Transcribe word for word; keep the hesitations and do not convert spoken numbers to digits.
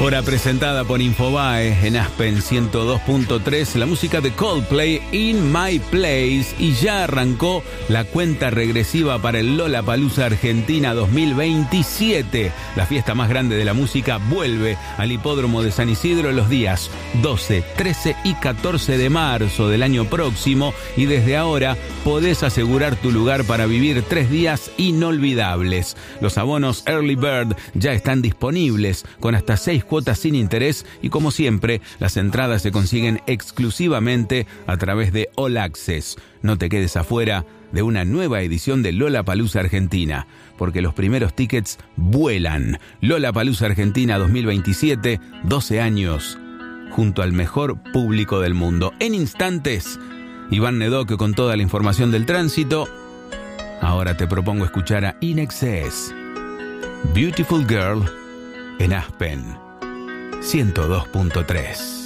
Hora presentada por Infobae en Aspen ciento dos punto tres, la música de Coldplay, In My Place, y ya arrancó la cuenta regresiva para el Lollapalooza Argentina dos mil veintisiete. La fiesta más grande de la música vuelve al Hipódromo de San Isidro los días doce, trece y catorce de marzo del año próximo, y desde ahora podés asegurar tu lugar para vivir tres días inolvidables. Los abonos Early Bird ya están disponibles con hasta seis cuotas sin interés, y como siempre, las entradas se consiguen exclusivamente a través de All Access. No te quedes afuera de una nueva edición de Lollapalooza Argentina, porque los primeros tickets vuelan. Lollapalooza Argentina dos mil veintisiete, doce años, junto al mejor público del mundo. En instantes, Iván Nedoque con toda la información del tránsito. Ahora te propongo escuchar a In Excess, Beautiful Girl, en Aspen ciento dos punto tres.